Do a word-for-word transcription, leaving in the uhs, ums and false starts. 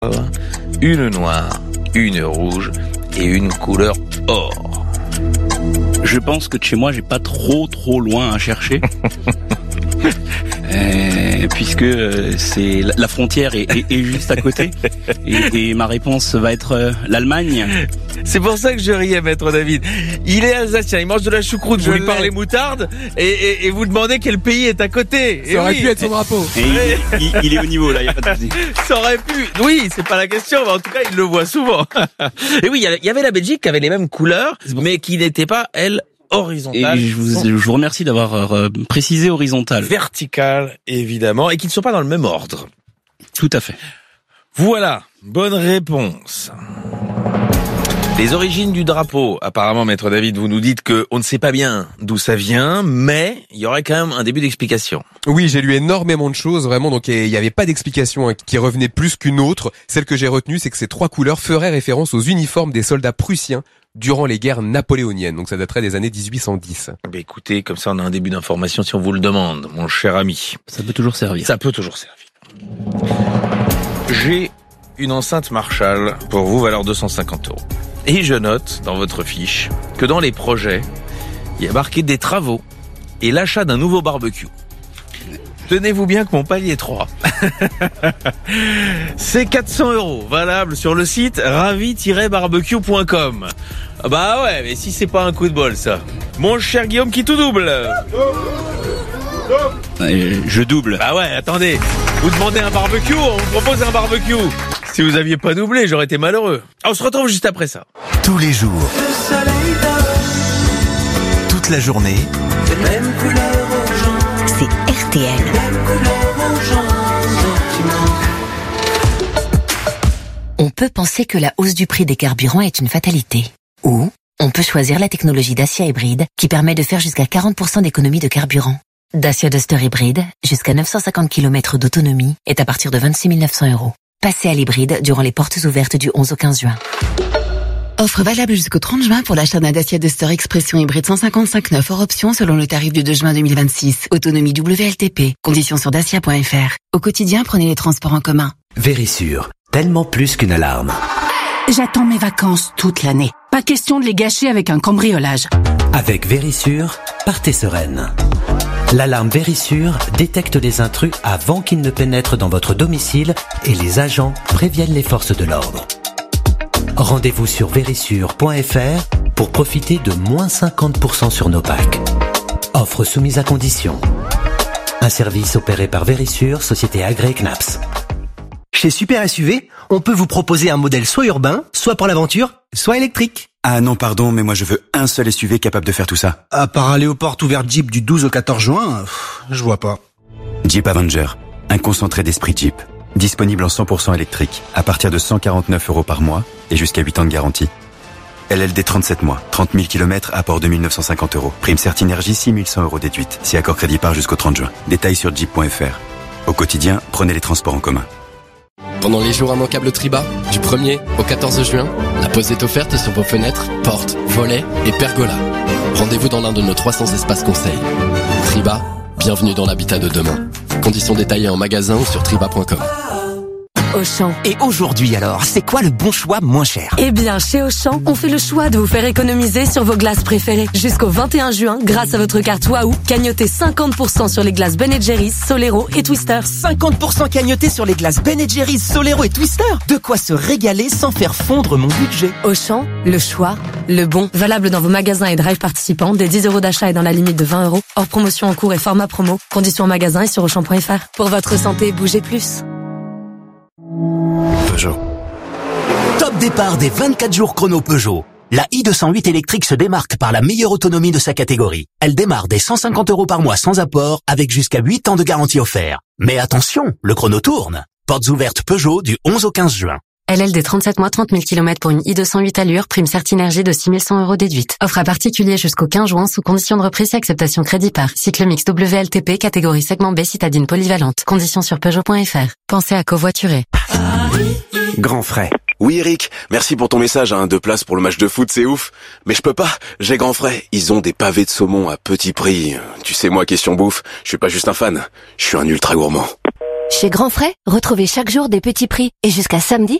une noire, une rouge et une couleur or. Je pense que de chez moi, j'ai pas trop trop loin à chercher. Euh, puisque euh, c'est la frontière est, est, est juste à côté et, et ma réponse va être euh, l'Allemagne. C'est pour ça que je riais, maître David. Il est alsacien, il mange de la choucroute, vous lui parlez moutarde et, et, et vous demandez quel pays est à côté. Ça et aurait oui. pu être son drapeau. Et il, il, il est au niveau là, il y a pas de souci. Ça aurait pu. Oui, c'est pas la question, mais en tout cas, il le voit souvent. Et oui, il y avait la Belgique qui avait les mêmes couleurs, mais qui n'était pas, elle, horizontale. Et je vous, je vous remercie d'avoir euh, précisé horizontale. Verticale, évidemment, et qui ne sont pas dans le même ordre. Tout à fait. Voilà, bonne réponse. Les origines du drapeau, apparemment, maître David, vous nous dites que on ne sait pas bien d'où ça vient, mais il y aurait quand même un début d'explication. Oui, j'ai lu énormément de choses, vraiment, donc il n'y avait pas d'explication hein, qui revenait plus qu'une autre. Celle que j'ai retenue, c'est que ces trois couleurs feraient référence aux uniformes des soldats prussiens durant les guerres napoléoniennes, donc ça daterait des années dix-huit cent dix. Bah écoutez, comme ça on a un début d'information si on vous le demande, mon cher ami. Ça peut toujours servir. Ça peut toujours servir. J'ai une enceinte Marshall pour vous, valeur deux cent cinquante euros. Et je note dans votre fiche que dans les projets, il y a marqué des travaux et l'achat d'un nouveau barbecue. Tenez-vous bien que mon palier est trois. C'est quatre cents euros, valable sur le site ravi tiret barbecue point com. Bah ouais, mais si c'est pas un coup de bol, ça. Mon cher Guillaume qui tout double. Euh, je double. Bah ouais, attendez. Vous demandez un barbecue, on vous propose un barbecue. Si vous aviez pas doublé, j'aurais été malheureux. On se retrouve juste après ça. Tous les jours. Le soleil donne. Toute la journée. Les mêmes couleurs aux gens. C'est R T L. Les mêmes couleurs aux gens. On peut penser que la hausse du prix des carburants est une fatalité. Ou on peut choisir la technologie Dacia Hybride qui permet de faire jusqu'à quarante pour cent d'économie de carburant. Dacia Duster Hybride, jusqu'à neuf cent cinquante kilomètres d'autonomie, est à partir de vingt-six mille neuf cents euros. Passez à l'hybride durant les portes ouvertes du onze au quinze juin. Offre valable jusqu'au trente juin pour l'achat d'un Dacia Duster Expression Hybride cent cinquante-cinq neuf hors option selon le tarif du deux juin deux mille vingt-six. Autonomie W L T P. Conditions sur dacia point f r. Au quotidien, prenez les transports en commun. Vérissure. Tellement plus qu'une alarme. J'attends mes vacances toute l'année. Pas question de les gâcher avec un cambriolage. Avec Vérissure, partez sereine. L'alarme Vérissure détecte les intrus avant qu'ils ne pénètrent dans votre domicile et les agents préviennent les forces de l'ordre. Rendez-vous sur vérissure point f r pour profiter de moins cinquante pour cent sur nos packs. Offre soumise à condition. Un service opéré par Vérissure, société agréée C N A P S. Chez Super S U V, on peut vous proposer un modèle soit urbain, soit pour l'aventure, soit électrique. Ah non, pardon, mais moi je veux un seul S U V capable de faire tout ça. À part aller aux portes ouvertes Jeep du douze au quatorze juin, pff, je vois pas. Jeep Avenger, un concentré d'esprit Jeep. Disponible en cent pour cent électrique, à partir de cent quarante-neuf euros par mois et jusqu'à huit ans de garantie. L L D trente-sept mois, trente mille kilomètres, apport deux mille neuf cent cinquante euros. Prime Certinergie six mille cent euros déduite, si accord crédit part jusqu'au trente juin. Détails sur jeep point f r. Au quotidien, prenez les transports en commun. Pendant les jours immanquables Triba, du premier au quatorze juin, la pause est offerte sur vos fenêtres, portes, volets et pergolas. Rendez-vous dans l'un de nos trois cents espaces conseils. Triba, bienvenue dans l'habitat de demain. Conditions détaillées en magasin ou sur triba point com. Auchan. Et aujourd'hui alors, c'est quoi le bon choix moins cher? Eh bien, chez Auchan, on fait le choix de vous faire économiser sur vos glaces préférées. Jusqu'au vingt et un juin, grâce à votre carte Wahoo, cagnotez cinquante pour cent sur les glaces Ben and Jerry's, Solero et Twister. cinquante pour cent cagnoté sur les glaces Ben and Jerry's, Solero et Twister. De quoi se régaler sans faire fondre mon budget. Auchan, le choix, le bon. Valable dans vos magasins et drive participants, des dix euros d'achat et dans la limite de vingt euros. Hors promotion en cours et format promo. Conditions en magasin et sur auchan point f r. Pour votre santé, bougez plus. Peugeot. Top départ des vingt-quatre jours chrono Peugeot. La i deux cent huit électrique se démarque par la meilleure autonomie de sa catégorie. Elle démarre dès cent cinquante euros par mois sans apport, avec jusqu'à huit ans de garantie offert. Mais attention, le chrono tourne. Portes ouvertes Peugeot du onze au quinze juin. L L D trente-sept mois, trente mille kilomètres pour une i deux cent huit allure, prime Certinergie de six mille cent euros déduite. Offre à particulier jusqu'au quinze juin sous condition de reprise et acceptation crédit par. Cycle mix W L T P, catégorie segment B, citadine polyvalente. Conditions sur peugeot point f r. Pensez à covoiturer. Grand frais. Oui Eric, merci pour ton message, hein, deux places pour le match de foot, c'est ouf. Mais je peux pas, j'ai grand frais. Ils ont des pavés de saumon à petit prix. Tu sais moi, question bouffe, je suis pas juste un fan, je suis un ultra gourmand. Chez Grand Frais, retrouvez chaque jour des petits prix et jusqu'à samedi,